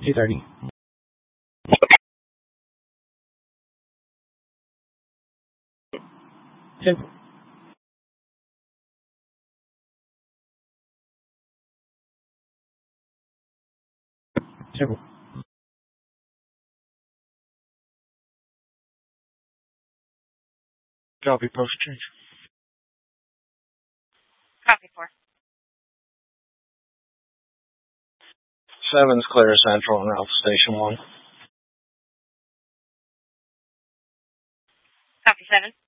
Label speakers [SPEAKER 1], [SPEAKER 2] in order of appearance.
[SPEAKER 1] 2:30. Simple. Simple.
[SPEAKER 2] Copy, post change.
[SPEAKER 3] Copy 4.
[SPEAKER 2] 7's clear central and Alpha Station 1.
[SPEAKER 3] Copy 7.